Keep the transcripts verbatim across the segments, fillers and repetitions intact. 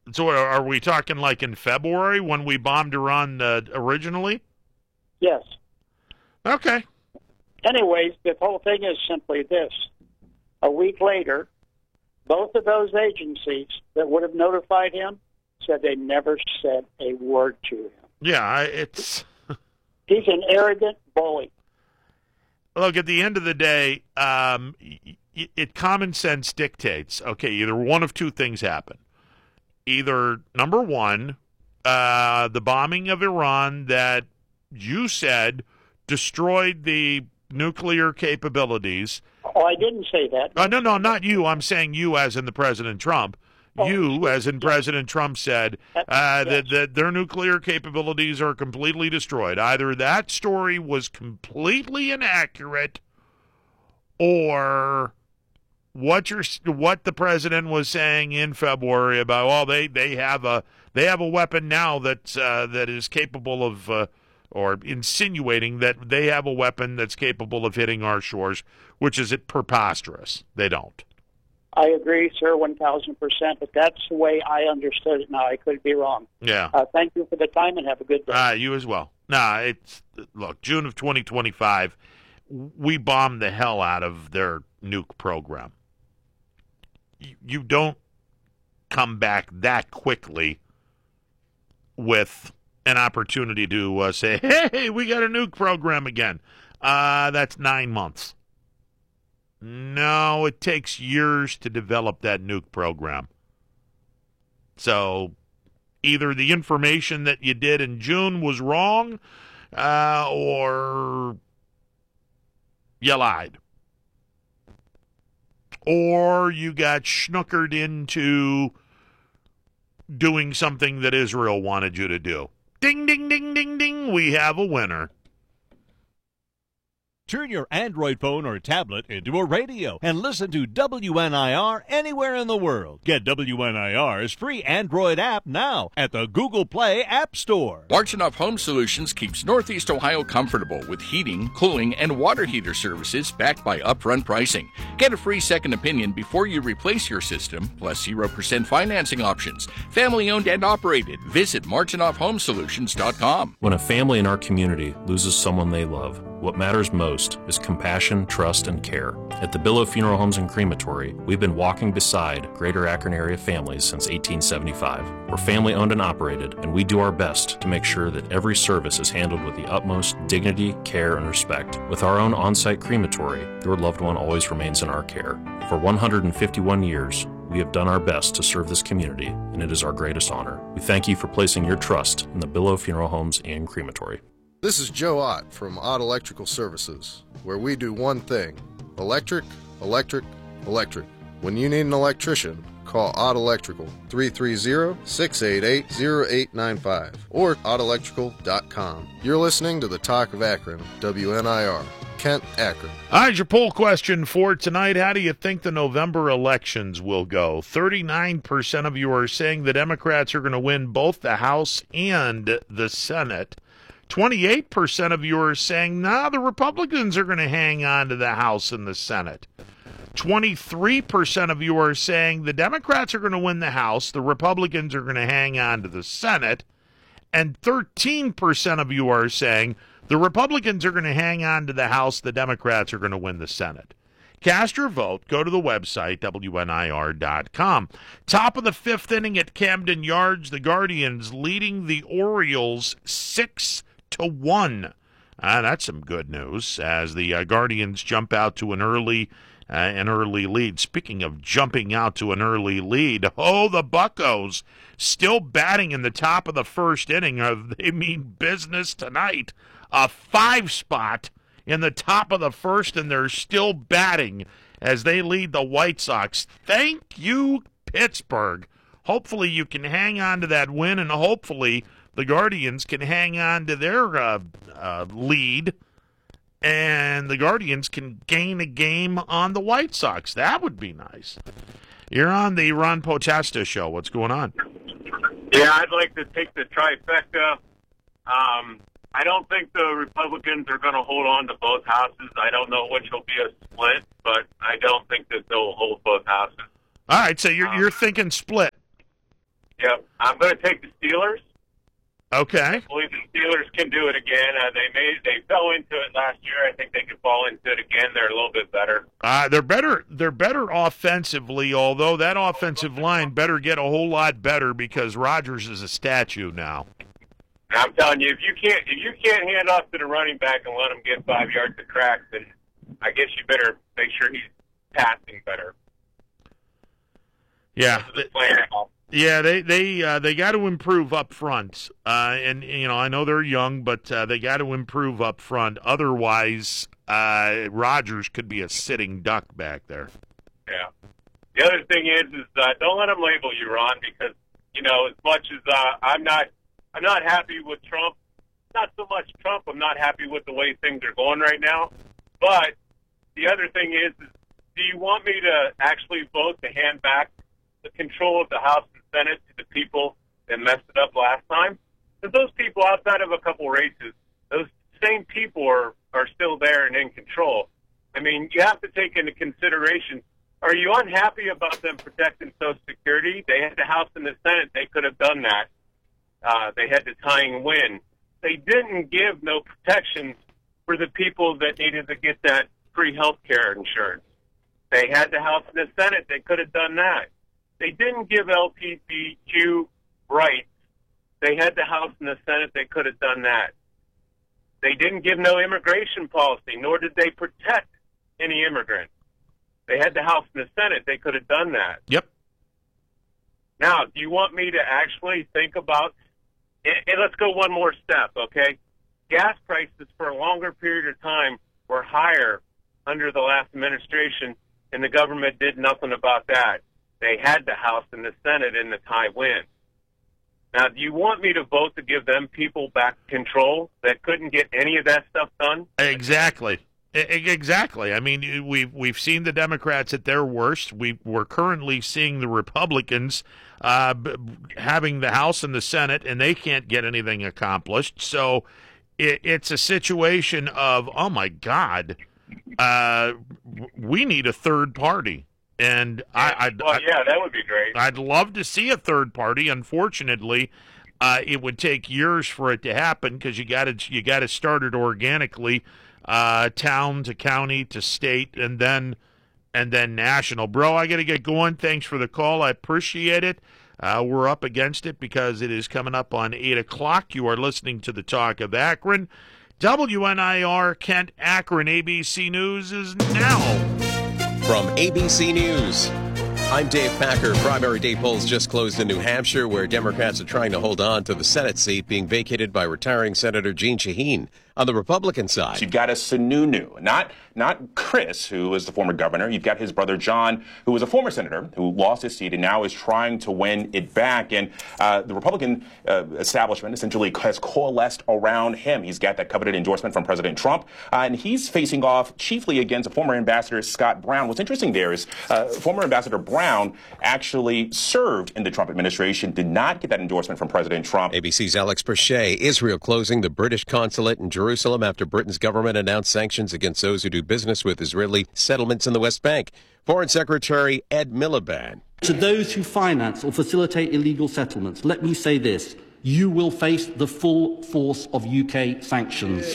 So are we talking like in February when we bombed Iran uh, originally? Yes. Okay. Anyways, the whole thing is simply this. A week later, both of those agencies that would have notified him said they never said a word to him. Yeah, it's... He's an arrogant bully. Look, at the end of the day, um, it, it common sense dictates, okay, either one of two things happen. Either, number one, uh, the bombing of Iran that you said destroyed the nuclear capabilities. Oh, I didn't say that. Uh, no, no, not you. I'm saying you as in the President Trump. Oh, you, as in President Trump, said uh, yes. that, that their nuclear capabilities are completely destroyed. Either that story was completely inaccurate, or what you're, what the president was saying in February about, well, they, they have a they have a weapon now that's uh, that is capable of, uh, or insinuating that they have a weapon that's capable of hitting our shores, which is preposterous. They don't. I agree, sir, one thousand percent, but that's the way I understood it now. I could be wrong. Yeah. Uh, thank you for the time, and have a good day. Uh, you as well. Nah, it's, look, June of twenty twenty-five, we bombed the hell out of their nuke program. You, you don't come back that quickly with an opportunity to uh, say, hey, we got a nuke program again. Uh, that's nine months. No, it takes years to develop that nuke program. So either the information that you did in June was wrong, uh, or you lied. Or you got schnookered into doing something that Israel wanted you to do. Ding, ding, ding, ding, ding. We have a winner. Turn your Android phone or tablet into a radio and listen to W N I R anywhere in the world. Get W N I R's free Android app now at the Google Play App Store. Marchenoff Home Solutions keeps Northeast Ohio comfortable with heating, cooling, and water heater services backed by upfront pricing. Get a free second opinion before you replace your system, plus zero percent financing options. Family owned and operated. Visit Marchenoff Home Solutions dot com. When a family in our community loses someone they love, what matters most is compassion, trust, and care. At the Billow Funeral Homes and Crematory, we've been walking beside Greater Akron area families since eighteen seventy-five. We're family owned and operated, and we do our best to make sure that every service is handled with the utmost dignity, care, and respect. With our own on-site crematory, your loved one always remains in our care. For one hundred fifty-one years, we have done our best to serve this community, and it is our greatest honor. We thank you for placing your trust in the Billow Funeral Homes and Crematory. This is Joe Ott from Ott Electrical Services, where we do one thing: electric, electric, electric. When you need an electrician, call Ott Electrical, three three zero, six eight eight, zero eight nine five, or ott electrical dot com. You're listening to the Talk of Akron, W N I R, Kent, Akron. All right, your poll question for tonight: how do you think the November elections will go? thirty-nine percent of you are saying the Democrats are going to win both the House and the Senate. twenty-eight percent of you are saying, nah, the Republicans are going to hang on to the House and the Senate. twenty-three percent of you are saying the Democrats are going to win the House, the Republicans are going to hang on to the Senate. And thirteen percent of you are saying the Republicans are going to hang on to the House, the Democrats are going to win the Senate. Cast your vote. Go to the website, W N I R dot com. Top of the fifth inning at Camden Yards, the Guardians leading the Orioles six to one. Uh, that's some good news as the uh, Guardians jump out to an early uh, an early lead. Speaking of jumping out to an early lead, oh, the Buccos still batting in the top of the first inning. Uh, they mean business tonight. A five spot in the top of the first, and they're still batting as they lead the White Sox. Thank you, Pittsburgh. Hopefully you can hang on to that win, and hopefully the Guardians can hang on to their uh, uh, lead, and the Guardians can gain a game on the White Sox. That would be nice. You're on the Ron Potesta Show. What's going on? Yeah, I'd like to take the trifecta. Um, I don't think the Republicans are going to hold on to both houses. I don't know which will be a split, but I don't think that they'll hold both houses. All right, so you're um, you're thinking split. Yep. I'm going to take the Steelers. Okay. I believe the Steelers can do it again. Uh, they made they fell into it last year. I think they can fall into it again. They're a little bit better. Uh, they're better. They're better offensively. Although that offensive line better get a whole lot better because Rodgers is a statue now. And I'm telling you, if you can't if you can't hand off to the running back and let him get five yards of crack, then I guess you better make sure he's passing better. Yeah. This is the plan now. Yeah, they they uh, they got to improve up front, uh, and you know I know they're young, but uh, they got to improve up front. Otherwise, uh, Rodgers could be a sitting duck back there. Yeah. The other thing is, is uh, don't let them label you, Ron, because you know as much as uh, I'm not I'm not happy with Trump. Not so much Trump. I'm not happy with the way things are going right now. But the other thing is, is do you want me to actually vote to hand back the control of the House and Senate to the people that messed it up last time? Because those people, outside of a couple races, those same people are, are still there and in control. I mean, you have to take into consideration, are you unhappy about them protecting Social Security? They had the House and the Senate. They could have done that. Uh, they had the tying win. They didn't give no protections for the people that needed to get that free health care insurance. They had the House and the Senate. They could have done that. They didn't give L G B T Q rights. They had the House and the Senate. They could have done that. They didn't give no immigration policy, nor did they protect any immigrant. They had the House and the Senate. They could have done that. Yep. Now, do you want me to actually think about, and, and let's go one more step, okay? Gas prices for a longer period of time were higher under the last administration, and the government did nothing about that. They had the House and the Senate in the tie win. Now, do you want me to vote to give them people back control that couldn't get any of that stuff done? Exactly. Exactly. I mean, we've we've seen the Democrats at their worst. We we're currently seeing the Republicans uh, b- having the House and the Senate, and they can't get anything accomplished. So it, it's a situation of, oh my God, uh, we need a third party. And I, I'd, well, yeah, that would be great. I'd love to see a third party. Unfortunately, uh, it would take years for it to happen because you got to you got to start it organically, uh, town to county to state, and then and then national. Bro, I got to get going. Thanks for the call. I appreciate it. Uh, we're up against it because it is coming up on eight o'clock. You are listening to the Talk of Akron. W N I R Kent Akron. A B C News is now. From A B C News, I'm Dave Packer. Primary day polls just closed in New Hampshire, where Democrats are trying to hold on to the Senate seat being vacated by retiring Senator Jeanne Shaheen. On the Republican side, you've got a Sununu, not not Chris, who was the former governor. You've got his brother John, who was a former senator, who lost his seat and now is trying to win it back. And uh, the Republican uh, establishment essentially has coalesced around him. He's got that coveted endorsement from President Trump, uh, and he's facing off chiefly against former Ambassador Scott Brown. What's interesting there is uh, former Ambassador Brown actually served in the Trump administration, did not get that endorsement from President Trump. A B C's Alex Perche. Israel closing the British consulate in Jerusalem after Britain's government announced sanctions against those who do business with Israeli settlements in the West Bank. Foreign Secretary Ed Miliband. To those who finance or facilitate illegal settlements, let me say this. You will face the full force of U K sanctions.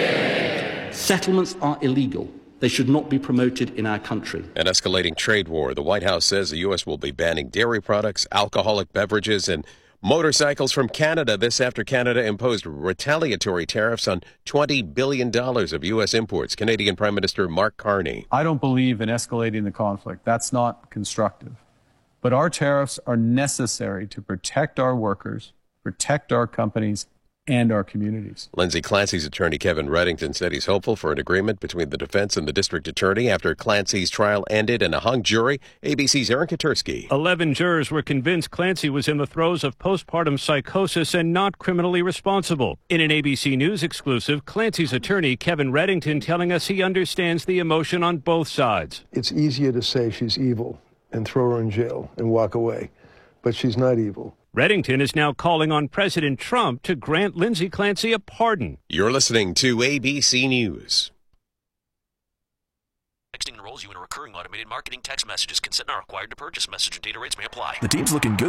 Yeah. Settlements are illegal. They should not be promoted in our country. An escalating trade war. The White House says the U S will be banning dairy products, alcoholic beverages, and motorcycles from Canada. This after Canada imposed retaliatory tariffs on twenty billion dollars of U S imports. Canadian Prime Minister Mark Carney. I don't believe in escalating the conflict. That's not constructive. But our tariffs are necessary to protect our workers, protect our companies, and our communities. Lindsay Clancy's attorney Kevin Reddington said he's hopeful for an agreement between the defense and the district attorney after Clancy's trial ended in a hung jury. A B C's Aaron Katursky. Eleven jurors were convinced Clancy was in the throes of postpartum psychosis and not criminally responsible. In an A B C News exclusive, Clancy's attorney Kevin Reddington telling us he understands the emotion on both sides. It's easier to say she's evil and throw her in jail and walk away, but she's not evil. Reddington is now calling on President Trump to grant Lindsay Clancy a pardon. You're listening to A B C News. Texting enrolls you in a recurring automated marketing text messages. Consent not required to purchase. Message and data rates may apply. The team's looking good.